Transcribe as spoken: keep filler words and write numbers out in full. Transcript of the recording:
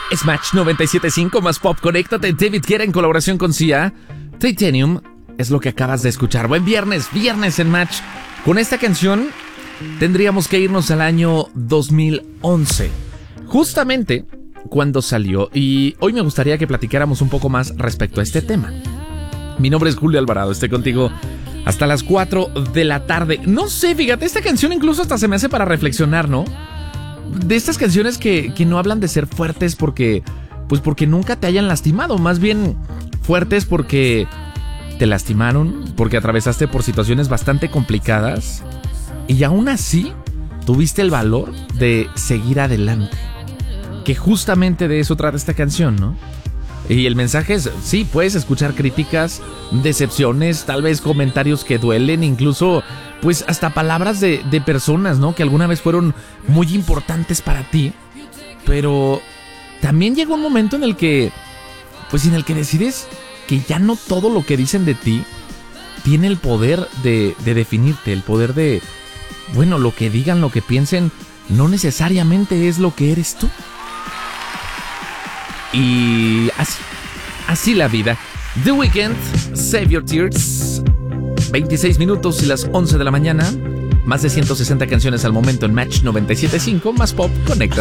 Es Match noventa y siete punto cinco más pop. Conéctate. David Guetta en colaboración con Sia. Titanium es lo que acabas de escuchar. Buen viernes, viernes en Match. Con esta canción tendríamos que irnos al año dos mil once. Justamente cuando salió. Y hoy me gustaría que platicáramos un poco más respecto a este tema. Mi nombre es Julio Alvarado. Estoy contigo hasta las cuatro de la tarde. No sé, fíjate, esta canción incluso hasta se me hace para reflexionar, ¿no? De estas canciones que, que no hablan de ser fuertes porque, pues porque nunca te hayan lastimado. Más bien fuertes porque te lastimaron, porque atravesaste por situaciones bastante complicadas y aún así tuviste el valor de seguir adelante. Que justamente de eso trata esta canción, ¿no? Y el mensaje es, sí, puedes escuchar críticas, decepciones, tal vez comentarios que duelen, incluso pues hasta palabras de, de personas, ¿no? Que alguna vez fueron muy importantes para ti. Pero también llega un momento en el que, pues en el que decides que ya no todo lo que dicen de ti tiene el poder de, de definirte, el poder de, bueno, lo que digan, lo que piensen, no necesariamente es lo que eres tú. Y así, así la vida. The Weeknd, Save Your Tears. veintiséis minutos y las once de la mañana. Más de ciento sesenta canciones al momento en Match noventa y siete punto cinco más pop. Conecta.